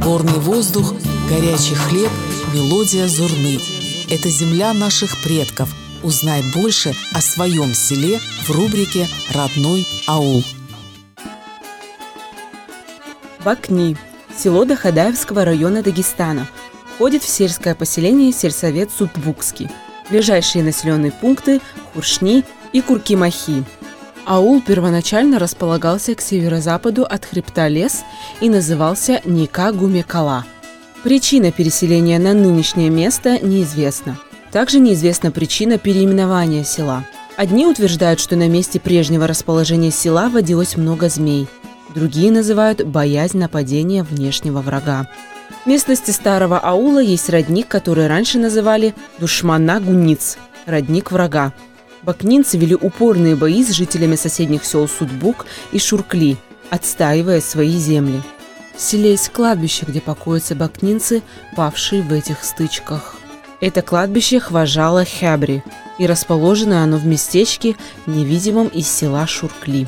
Горный воздух, горячий хлеб, мелодия зурны. Это земля наших предков. Узнай больше о своем селе в рубрике «Родной аул». Бакни – село Дахадаевского района Дагестана. Входит в сельское поселение сельсовет Сутбукский. Ближайшие населенные пункты – Хуршни и Куркимахи. Аул первоначально располагался к северо-западу от хребта Лес и назывался Ника-Гумекала. Причина переселения на нынешнее место неизвестна. Также неизвестна причина переименования села. Одни утверждают, что на месте прежнего расположения села водилось много змей. Другие называют боязнь нападения внешнего врага. В местности старого аула есть родник, который раньше называли Душмана-Гуниц – родник врага. Бакнинцы вели упорные бои с жителями соседних сел Сутбук и Шуркли, отстаивая свои земли. В селе есть кладбище, где покоятся бакнинцы, павшие в этих стычках. Это кладбище Хважала Хябри, и расположено оно в местечке, невидимом из села Шуркли.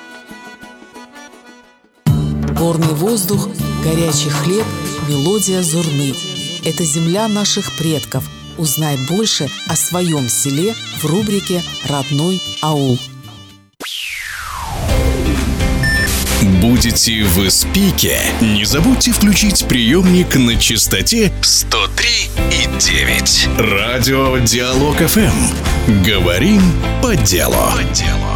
Горный воздух, горячий хлеб, мелодия зурны. Это земля наших предков. Узнай больше о своем селе в рубрике «Родной аул». Будете в Испике? Не забудьте включить приемник на частоте 103,9. Радио Диалог ФМ. Говорим по делу.